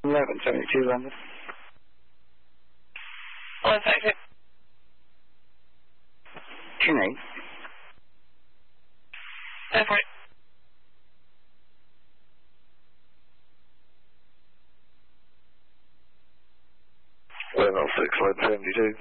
1172 London. One second. Tune 8. Go for it. 1106, 1172.